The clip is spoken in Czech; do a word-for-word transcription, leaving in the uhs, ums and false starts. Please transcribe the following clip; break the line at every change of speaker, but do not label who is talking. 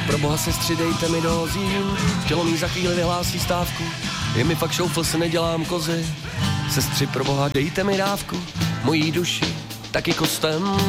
Pro boha sestři, dejte mi dozím, tělo mý za chvíli vyhlásí stávku. Je mi fakt šoufl, se nedělám kozy. Sestři, pro boha, dejte mi dávku, mojí duši taky kostem